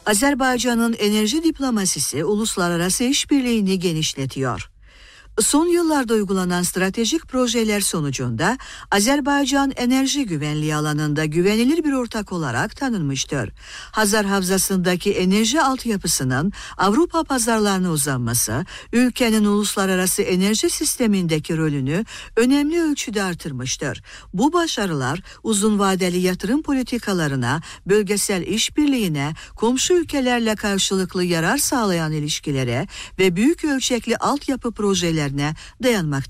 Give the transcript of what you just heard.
Azerbaycan'ın enerji diplomasisi uluslararası işbirliğini genişletiyor. Son yıllarda uygulanan stratejik projeler sonucunda Azerbaycan enerji güvenliği alanında güvenilir bir ortak olarak tanınmıştır. Hazar Havzası'ndaki enerji altyapısının Avrupa pazarlarına uzanması, ülkenin uluslararası enerji sistemindeki rolünü önemli ölçüde artırmıştır. Bu başarılar uzun vadeli yatırım politikalarına, bölgesel işbirliğine, komşu ülkelerle karşılıklı yarar sağlayan ilişkilere ve büyük ölçekli altyapı projelerine dayanmaktadır.